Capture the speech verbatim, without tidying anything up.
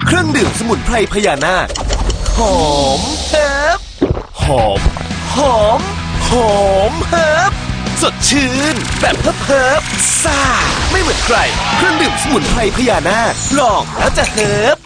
เครื่องดื่มสมุนไพรพญานาคหอมเฮิบหอมหอมหอมเฮิบสดชื่นแบบเฮิบเฮิบซ่าไม่เหมือนใครเครื่องดื่มสมุนไพรพญานาคลองแล้วจะเฮิบ